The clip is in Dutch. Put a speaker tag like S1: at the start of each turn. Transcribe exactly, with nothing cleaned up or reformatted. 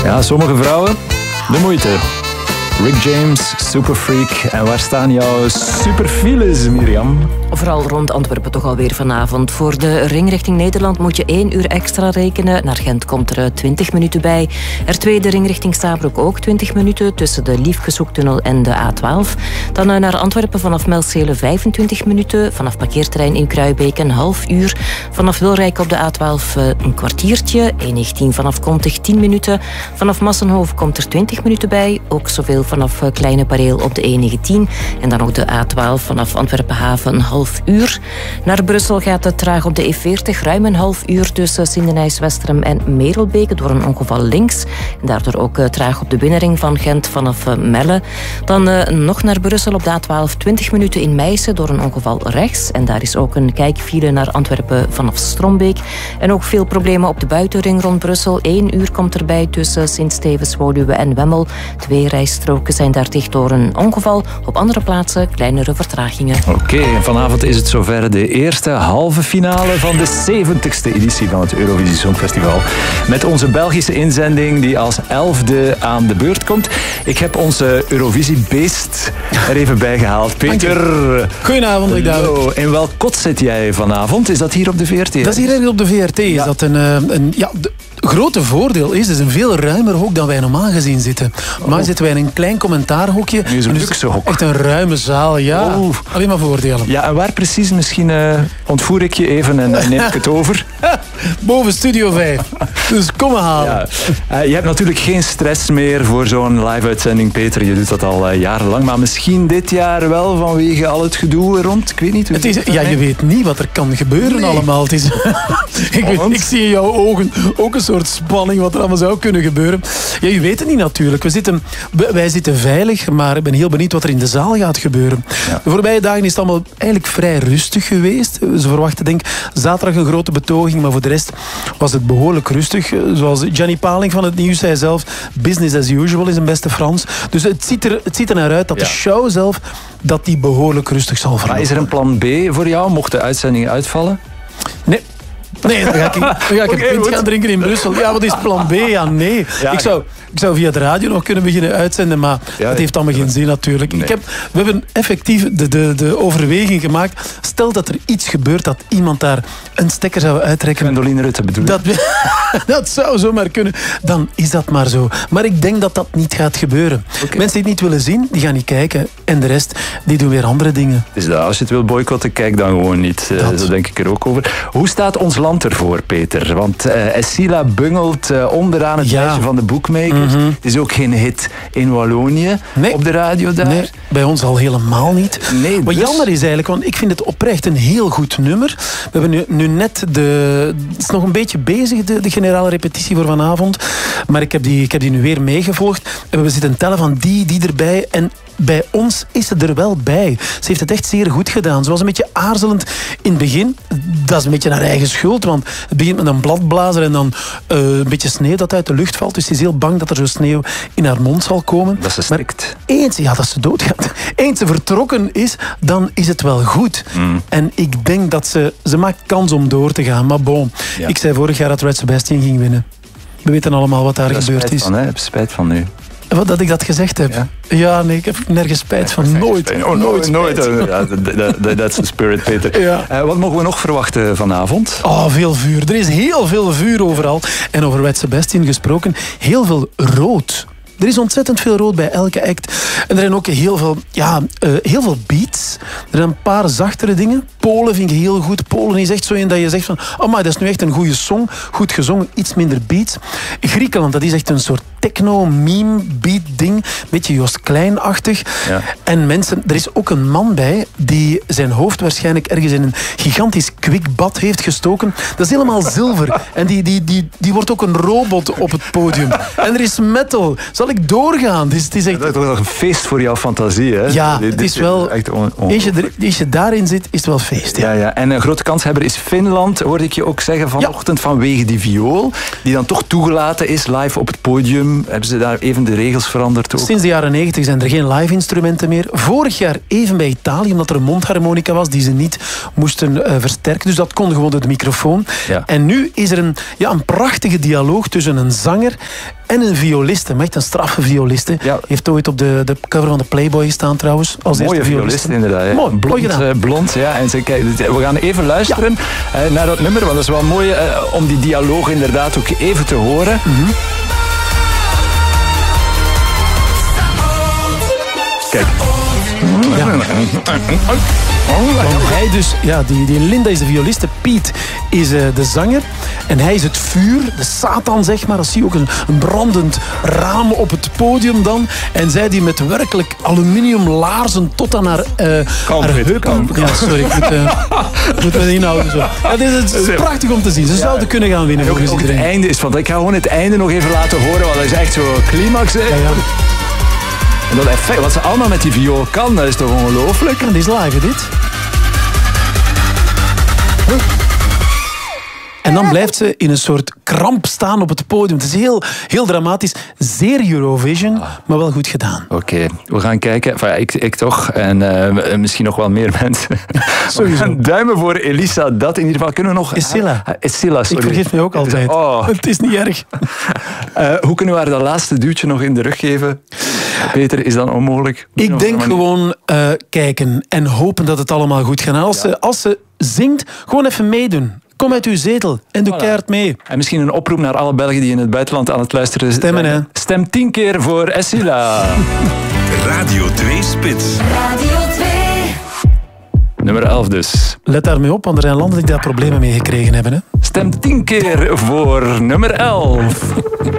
S1: Ja, sommige vrouwen, de moeite. Rick James, Superfreak. En waar staan jouw superfiles, Mirjam?
S2: Vooral rond Antwerpen toch alweer vanavond. Voor de ring richting Nederland moet je één uur extra rekenen. Naar Gent komt er twintig minuten bij. Er tweede ring richting Stabroek ook twintig minuten. Tussen de Liefkeshoektunnel en de A twaalf. Dan naar Antwerpen vanaf Melcelen vijfentwintig minuten. Vanaf parkeerterrein in Kruibeek een half uur. Vanaf Wilrijk op de A twaalf een kwartiertje. E negentien vanaf Kontig tien minuten. Vanaf Massenhoven komt er twintig minuten bij. Ook zoveel vanaf Kleine Pareel op de E negentien. En dan ook de A twaalf vanaf Antwerpen Haven een half uur. Naar Brussel gaat het traag op de E veertig. Ruim een half uur tussen Sindenijs, Westerem en Merelbeke door een ongeval links. En daardoor ook traag op de binnenring van Gent vanaf Melle. Dan uh, nog naar Brussel op de A twaalf. twintig minuten in Meissen door een ongeval rechts. En daar is ook een kijkfile naar Antwerpen vanaf Strombeek. En ook veel problemen op de buitenring rond Brussel. Eén uur komt erbij tussen Sint-Stevens, Woluwe en Wemmel. Twee rijstroken zijn daar dicht door een ongeval. Op andere plaatsen kleinere vertragingen.
S1: Oké, okay, en vanavond is het zover de eerste halve finale van de zeventigste editie van het Eurovisie Songfestival. Met onze Belgische inzending die als elfde aan de beurt komt. Ik heb onze Eurovisiebeest er even bij gehaald. Peter.
S3: Goedenavond, Rick David.
S1: In welk kot zit jij vanavond? Is dat hier op de V R T?
S3: Dat is hier op de V R T. Ja. Is dat een, een, ja, de grote voordeel is, het is een veel ruimer hok dan wij normaal gezien zitten. Normaal oh. zitten wij in een klein commentaarhokje.
S1: Nu is een luxe hok.
S3: Echt een ruime zaal, ja. Oh. Alleen maar voordelen.
S1: Ja, en waar precies? Misschien uh, ontvoer ik je even en uh, neem ik het over.
S3: Boven Studio vijf. Dus kom maar halen.
S1: Ja. Uh, je hebt natuurlijk geen stress meer voor zo'n live-uitzending, Peter. Je doet dat al uh, jarenlang. Maar misschien dit jaar wel vanwege al het gedoe rond. Ik weet niet.
S3: Het is, ja, je weet niet wat er kan gebeuren nee. allemaal. Het is, ik, weet, ik zie in jouw ogen ook een soort spanning wat er allemaal zou kunnen gebeuren. Ja, je weet het niet natuurlijk. We zitten, wij zitten veilig, maar ik ben heel benieuwd wat er in de zaal gaat gebeuren. Ja. De voorbije dagen is het allemaal eigenlijk vrij rustig geweest. Ze verwachten denk zaterdag een grote betoging, maar voor de rest was het behoorlijk rustig. Zoals Gianni Paling van het Nieuws zei zelf, business as usual is een beste Frans. Dus het ziet er, het ziet er naar uit dat ja. de show zelf dat die behoorlijk rustig zal verlopen.
S1: Maar is er een plan B voor jou, mocht de uitzending uitvallen?
S3: Nee. Nee, dan ga ik, dan ga ik okay, een pint gaan drinken in Brussel. Ja, wat is plan B? Ja, nee. Ja, ik, zou, ik zou via de radio nog kunnen beginnen uitzenden, maar ja, dat heeft allemaal geen zin natuurlijk. Nee. Ik heb, we hebben effectief de, de, de overweging gemaakt. Stel dat er iets gebeurt, dat iemand daar een stekker zou uittrekken.
S1: Gwendoline Rutte bedoel je?
S3: Dat, dat zou zomaar kunnen. Dan is dat maar zo. Maar ik denk dat dat niet gaat gebeuren. Okay. Mensen die het niet willen zien, die gaan niet kijken. En de rest, die doen weer andere dingen.
S1: Dus dat, als je het wil boycotten, kijk dan gewoon niet. Dat. Zo denk ik er ook over. Hoe staat ons land ervoor, Peter? Want uh, Essila bungelt uh, onderaan het ja. lijstje van de boekmakers. Mm-hmm. Het is ook geen hit in Wallonië nee. op de radio daar. Nee,
S3: bij ons al helemaal niet.
S1: Nee,
S3: Wat
S1: dus...
S3: jammer is eigenlijk, want ik vind het oprecht een heel goed nummer. We hebben nu, nu net de... Het is nog een beetje bezig, de, de generale repetitie voor vanavond. Maar ik heb die, ik heb die nu weer meegevolgd. En we zitten tellen van die, die erbij. En bij ons is ze er wel bij. Ze heeft het echt zeer goed gedaan. Ze was een beetje aarzelend in het begin. Dat is een beetje haar eigen schuld, want het begint met een bladblazer en dan uh, een beetje sneeuw dat uit de lucht valt. Dus ze is heel bang dat er zo sneeuw in haar mond zal komen.
S1: Dat ze strikt.
S3: Maar eens, ja, dat ze doodgaat. Eens ze vertrokken is, dan is het wel goed. Mm. En ik denk dat ze... Ze maakt kans om door te gaan. Maar bon, ja. ik zei vorig jaar dat Red Sebastian ging winnen. We weten allemaal wat daar gebeurd is.
S1: Van, hè? Ik heb spijt van nu.
S3: Wat, dat ik dat gezegd heb? Ja, ja nee, ik heb nergens spijt van.
S1: Nee,
S3: nooit.
S1: Oh, nooit. nooit. Ja, that's the spirit, Peter. Ja. Uh, wat mogen we nog verwachten vanavond?
S3: Oh, veel vuur. Er is heel veel vuur overal. En over Red Sebastian gesproken, heel veel rood. Er is ontzettend veel rood bij elke act. En er zijn ook heel veel, ja, uh, heel veel beats. Er zijn een paar zachtere dingen. Polen vind ik heel goed. Polen is echt zo een dat je zegt van... Oh, maar dat is nu echt een goede song. Goed gezongen, iets minder beats. Griekenland, dat is echt een soort techno-meme-beat-ding. Beetje Jos Klein-achtig. Ja. En mensen, er is ook een man bij die zijn hoofd waarschijnlijk ergens in een gigantisch kwikbad heeft gestoken. Dat is helemaal zilver. En die, die, die, die wordt ook een robot op het podium. En er is metal. Zal ik doorgaan? Het is, het is echt...
S1: Dat is toch een feest voor jouw fantasie, hè?
S3: Ja, het is wel... Echt on- on- als, je er, als je daarin zit, is het wel feest. Ja.
S1: Ja, ja. En een grote kanshebber is Finland, hoorde ik je ook zeggen vanochtend, ja. vanwege die viool, die dan toch toegelaten is live op het podium. podium, hebben ze daar even de regels veranderd ook?
S3: Sinds de jaren negentig zijn er geen live instrumenten meer. Vorig jaar even bij Italië, omdat er een mondharmonica was die ze niet moesten uh, versterken. Dus dat kon gewoon door de microfoon.
S1: Ja.
S3: En nu is er een, ja, een prachtige dialoog tussen een zanger en een violiste. Maar echt een straffe violiste.
S1: Ja.
S3: Heeft ooit op de, de cover van de Playboy gestaan trouwens. Als
S1: Mooie
S3: eerste
S1: violist inderdaad. Hè.
S3: Mooi,
S1: blond,
S3: mooi gedaan.
S1: uh, blond, ja. En ze, kijk, we gaan even luisteren ja. uh, naar dat nummer, want dat is wel mooi uh, om die dialoog inderdaad ook even te horen.
S3: Mm-hmm.
S1: Kijk.
S3: Ja. Want hij dus, ja, die, die Linda is de violiste, Piet is uh, de zanger. En hij is het vuur, de Satan zeg maar. Dat zie je ook een, een brandend raam op het podium dan. En zij die met werkelijk aluminium laarzen tot aan haar, uh, haar heupen. Ja, sorry, ik moet, uh, moet me inhouden. Zo. Ja, dit is, het is prachtig om te zien. Ze ja. zouden kunnen gaan winnen.
S1: Ook, ook het einde is van. Ik ga gewoon het einde nog even laten horen, want dat is echt zo climax. Hè.
S3: Ja, ja.
S1: En dat effect, wat ze allemaal met die viool kan, dat is toch ongelooflijk?
S3: Dat is live, dit. En dan blijft ze in een soort kramp staan op het podium. Het is heel, heel dramatisch. Zeer Eurovision, maar wel goed gedaan.
S1: Oké, okay, we gaan kijken. Enfin, ik, ik toch. En uh, misschien nog wel meer mensen.
S3: Sowieso.
S1: We gaan duimen voor Elisa. Dat in ieder geval. Kunnen we nog...
S3: Escilla.
S1: Uh, Escilla, sorry.
S3: Ik vergeet me ook altijd.
S1: Oh.
S3: Het is niet erg.
S1: Uh, hoe kunnen we haar dat laatste duwtje nog in de rug geven? Peter, is dat onmogelijk?
S3: Ik denk gewoon uh, kijken en hopen dat het allemaal goed gaat. Als, ja. ze, als ze zingt, gewoon even meedoen. Kom uit uw zetel en doe voilà. keihard mee.
S1: En misschien een oproep naar alle Belgen die in het buitenland aan het luisteren zijn.
S3: Stemmen, hè.
S1: Stem tien keer voor Escilla.
S4: Radio twee Spits.
S2: Radio twee.
S1: Nummer elf dus.
S3: Let daarmee op, want er zijn landen die daar problemen mee gekregen hebben. Hè.
S1: Stem tien keer voor nummer elf.